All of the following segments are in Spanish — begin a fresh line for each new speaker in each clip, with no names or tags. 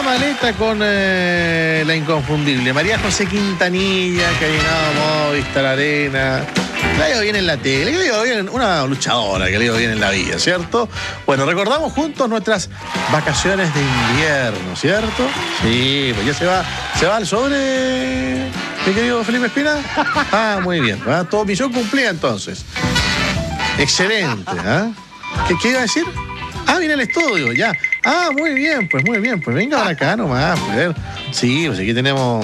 maleta con la inconfundible María José Quintanilla, que ha llenado Movistar Arena. Le ha ido bien en la tele, que le ha ido bien, una luchadora que le ha ido bien en la vida, ¿cierto? Bueno, recordamos juntos nuestras vacaciones de invierno, ¿cierto? Sí, pues ya se va al sobre, mi querido Felipe Espina. Ah, muy bien, ¿verdad? Todo misión cumplida entonces. Excelente, ¿ah? ¿Qué iba a decir? Ah, viene el estudio, ya. Ah, muy bien, pues venga para acá nomás, pues. Sí, pues aquí tenemos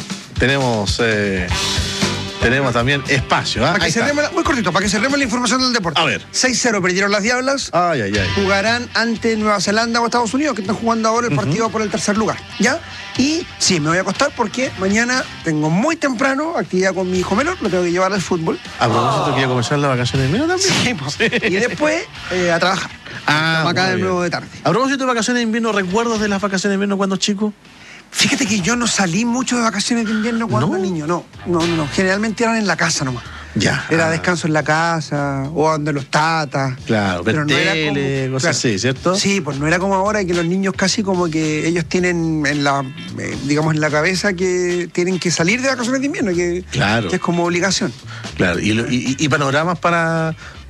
también espacio, ¿eh?
Para que cerremos muy cortito, para que cerremos la información del deporte.
A ver.
6-0 perdieron las Diablas.
Ay.
Jugarán ante Nueva Zelanda o Estados Unidos, que están jugando ahora el partido por el tercer lugar, ¿ya? Y sí, me voy a acostar porque mañana tengo muy temprano actividad con mi hijo menor, lo tengo que llevar al fútbol.
A propósito, que iba a comenzar las vacaciones de invierno también.
Sí, pues. Y después a trabajar. Acá de nuevo de tarde.
A propósito de vacaciones de invierno, ¿recuerdos de las vacaciones de invierno cuando chico?
Fíjate que yo no salí mucho de vacaciones de invierno cuando niño, no. Generalmente eran en la casa nomás.
Ya.
Era descanso en la casa, o donde los tatas.
Claro, ver tele, cosas así, ¿cierto?
Sí, pues no era como ahora que los niños casi como que ellos tienen en la cabeza que tienen que salir de vacaciones de invierno, que es como obligación.
Claro, y panoramas para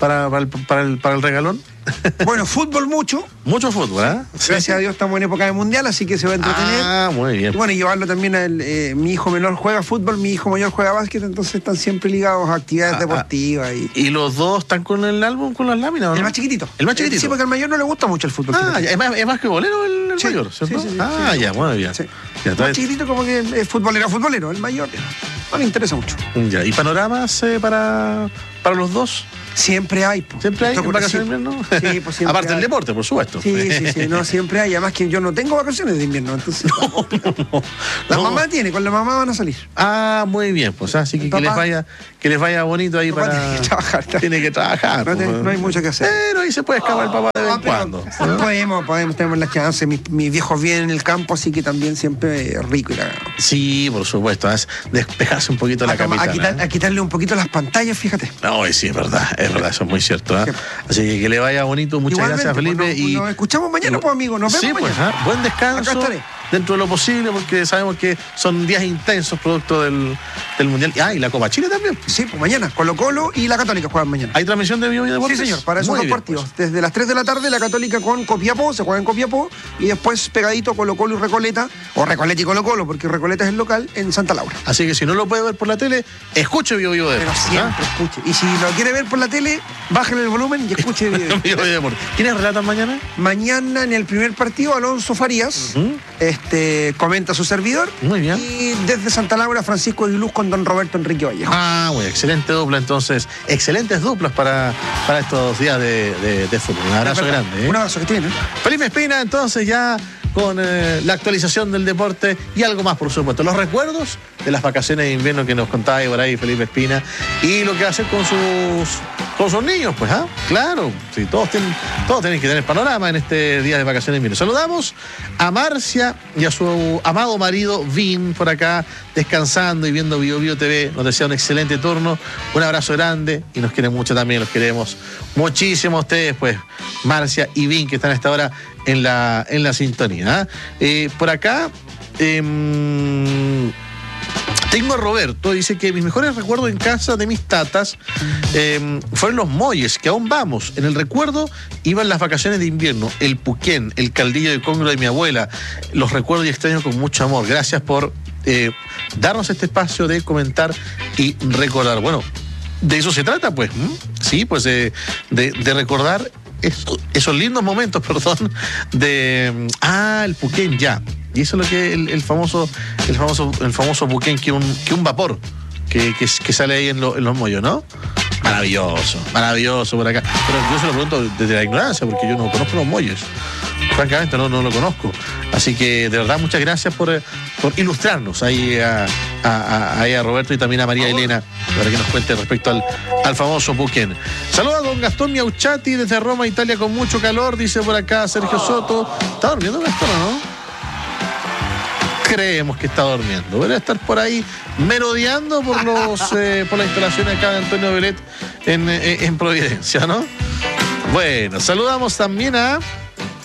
el regalón.
Bueno, fútbol mucho.
Mucho fútbol, ¿eh?
Gracias a Dios estamos en época de mundial, así que se va a entretener.
Ah, muy bien.
Y bueno, llevarlo también a mi hijo menor juega fútbol, mi hijo mayor juega básquet, entonces están siempre ligados a actividades deportivas. ¿Y
los dos están con el álbum, con las láminas, ¿no?
El más chiquitito.
El más chiquitito.
Sí, porque al mayor no le gusta mucho el fútbol.
Ya, es más que bolero el mayor, ¿cierto?
Sí,
ya, muy bien.
Sí. El más chiquitito como que es futbolero, el mayor no le interesa mucho.
Ya, ¿y panoramas para los dos?
Siempre hay, po.
¿Siempre hay vacaciones de invierno?
Sí, pues siempre
aparte
hay.
del deporte, por supuesto.
Sí, no, siempre hay. Además que yo no tengo vacaciones de invierno, entonces... No. La mamá tiene, con la mamá van a salir.
Ah, muy bien, pues así que les vaya bonito ahí para...
Tiene que trabajar.
Tiene que trabajar.
No hay mucho que hacer.
Pero ahí se puede escapar el papá de vez en cuando.
Podemos tener las chances. Mis viejos viven en el campo, así que también siempre es rico ir a...
Sí, por supuesto. Es despejarse un poquito la capital.
A quitarle un poquito las pantallas, fíjate.
No, sí, es verdad, eso es muy cierto. ¿Eh? Así que le vaya bonito. Muchas gracias, Felipe.
Nos escuchamos mañana, pues, amigos. Nos vemos mañana.
Pues, buen descanso.
Acá estaré.
Dentro de lo posible, porque sabemos que son días intensos producto del Mundial. Y la Copa Chile también.
Sí, pues mañana. Colo-Colo y la Católica juegan mañana.
¿Hay transmisión de Vivo y Deportes?
Sí, señor. Para esos dos partidos. Pues. Desde las 3 de la tarde, la Católica con Copiapó, se juega en Copiapó, y después pegadito Colo-Colo y Recoleta, o Recoleta y Colo-Colo, porque Recoleta es el local, en Santa Laura.
Así que si no lo puede ver por la tele, escuche Vivo y Deportes.
Pero siempre escuche. Y si lo quiere ver por la tele, bájale el volumen y escuche Vivo y
Deportes. ¿Quiénes relatan mañana?
Mañana en el primer partido, Alonso Farías, comenta su servidor.
Muy bien.
Y desde Santa Laura, Francisco Aguiluz con don Roberto Enrique Vallejo.
Muy excelente dupla, entonces. Excelentes duplas para estos días de fútbol. Un abrazo grande.
Un abrazo que tiene.
Felipe Espina, entonces, ya con la actualización del deporte y algo más, por supuesto. Los recuerdos de las vacaciones de invierno que nos contaba por ahí Felipe Espina y lo que va a hacer con sus niños, pues, claro. Sí, todos tienen que tener panorama en este día de vacaciones de invierno. Saludamos a Marcia y a su amado marido Vin por acá, descansando y viendo Bio TV. Nos desea un excelente turno. Un abrazo grande y nos quieren mucho también, los queremos muchísimo a ustedes, pues, Marcia y Vin, que están a esta hora en la sintonía. Por acá tengo a Roberto, dice que mis mejores recuerdos en casa de mis tatas fueron los molles, que aún vamos. En el recuerdo iban las vacaciones de invierno, el puquén, el caldillo de congro de mi abuela. Los recuerdo y extraño con mucho amor. Gracias por darnos este espacio de comentar y recordar. Bueno, de eso se trata, pues. Sí, pues de recordar esos lindos momentos, el puquén, ya. Y eso es lo que el famoso puquén, que un vapor que sale ahí en los mollos, ¿no? Maravilloso por acá. Pero yo se lo pregunto desde la ignorancia, porque yo no conozco los molles. Francamente no lo conozco. Así que de verdad muchas gracias por ilustrarnos ahí a Roberto y también a María Elena para que nos cuente respecto al famoso puquén. Saludos a don Gastón Miauchati desde Roma, Italia, con mucho calor, dice por acá Sergio Soto. ¿Está durmiendo Gastón o no? Creemos que está durmiendo. Debe estar por ahí merodeando por las instalaciones acá de Antonio Belet en Providencia, ¿no? Bueno, saludamos también a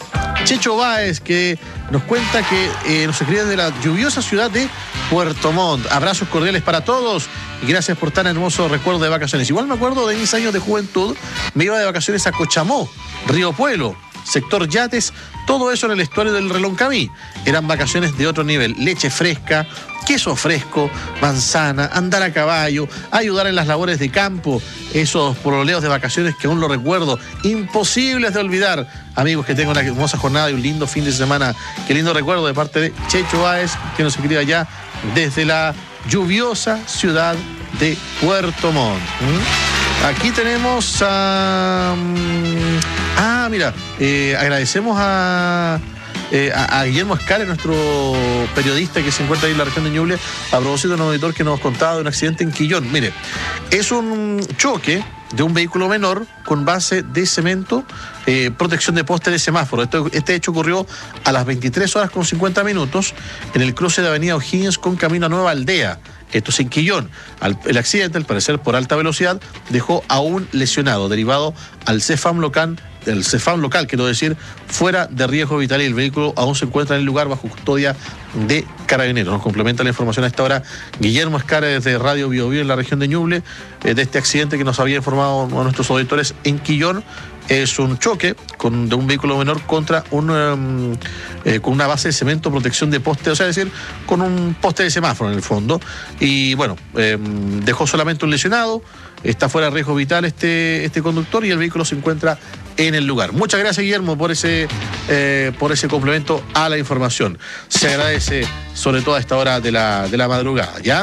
Checho Báez, que nos cuenta que nos escribe desde la lluviosa ciudad de Puerto Montt. Abrazos cordiales para todos y gracias por tan hermoso recuerdo de vacaciones. Igual me acuerdo de mis años de juventud, me iba de vacaciones a Cochamó, Río Puelo, sector Yates, todo eso en el estuario del Reloncamí. Eran vacaciones de otro nivel, leche fresca, queso fresco, manzana, andar a caballo, ayudar en las labores de campo, esos pololeos de vacaciones que aún lo recuerdo, imposibles de olvidar. Amigos, que tengan una hermosa jornada y un lindo fin de semana. Qué lindo recuerdo de parte de Checho Báez, que nos escribe allá desde la lluviosa ciudad de Puerto Montt. Aquí tenemos a... mira, agradecemos a Guillermo Escala, nuestro periodista que se encuentra ahí en la región de Ñuble, a propósito de un auditor que nos contaba de un accidente en Quillón. Mire, es un choque de un vehículo menor con base de cemento, protección de poste de semáforo. Este hecho ocurrió a las 23:50 en el cruce de Avenida O'Higgins con camino a Nueva Aldea. Esto es en Quillón. El accidente, al parecer por alta velocidad, dejó a un lesionado, derivado al CEFAM local, quiero decir, fuera de riesgo vital, y el vehículo aún se encuentra en el lugar bajo custodia de Carabineros. Nos complementa la información a esta hora Guillermo Escara desde Radio Bio Bio en la región de Ñuble, de este accidente que nos había informado a nuestros auditores en Quillón. Es un choque de un vehículo menor contra con una base de cemento, protección de poste, o sea, es decir, con un poste de semáforo en el fondo. Y bueno, dejó solamente un lesionado, está fuera de riesgo vital este conductor y el vehículo se encuentra en el lugar. Muchas gracias, Guillermo, por ese complemento a la información. Se agradece sobre todo a esta hora de la madrugada, ¿ya?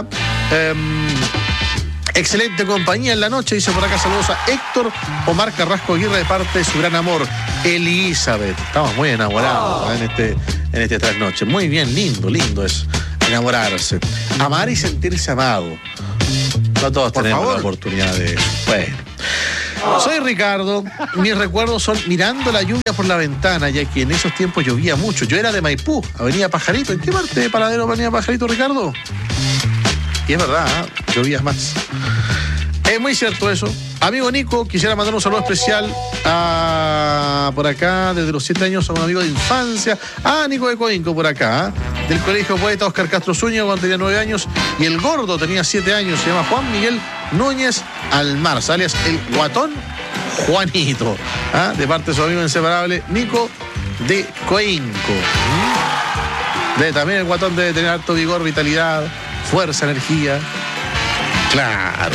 Excelente compañía en la noche, dice por acá, saludos a Héctor Omar Carrasco Aguirre de parte de su gran amor, Elizabeth. Estamos muy enamorados en este trasnoche. Muy bien, lindo es enamorarse. Amar y sentirse amado. No todos tenemos la oportunidad de... Bueno. Soy Ricardo, mis recuerdos son mirando la lluvia por la ventana, ya que en esos tiempos llovía mucho. Yo era de Maipú, Avenida Pajarito. ¿En qué parte de Paradero Avenida Pajarito, Ricardo? Y es verdad, llovía más. Es muy cierto eso. Amigo Nico, quisiera mandar un saludo especial por acá, desde los 7 años, a un amigo de infancia. Nico de Coinco, por acá, del Colegio Poeta Oscar Castro Zúñiga, cuando tenía 9 años. Y el gordo tenía 7 años, se llama Juan Miguel Núñez Almarza, alias el Guatón Juanito. De parte de su amigo inseparable, Nico de Coinco. También el Guatón debe tener harto vigor, vitalidad, fuerza, energía. Claro.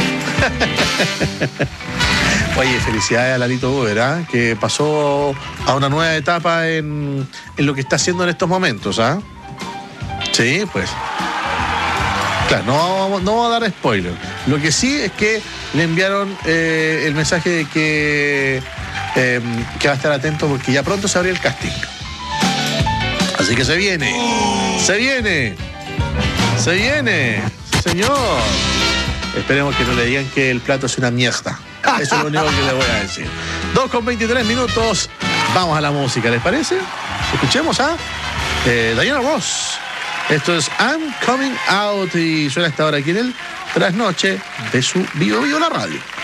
Oye, felicidades a Lalito Buber, que pasó a una nueva etapa en lo que está haciendo en estos momentos, Sí, pues. Claro, no vamos a dar spoiler. Lo que sí es que le enviaron el mensaje de que va a estar atento porque ya pronto se abre el casting. Así que se viene. Sí, señor. Esperemos que no le digan que el plato es una mierda. Eso es lo único que le voy a decir. 2:23. Vamos a la música, ¿les parece? Escuchemos a Diana Ross. Esto es I'm Coming Out y suena hasta ahora aquí en el trasnoche de su Bio Bio la radio.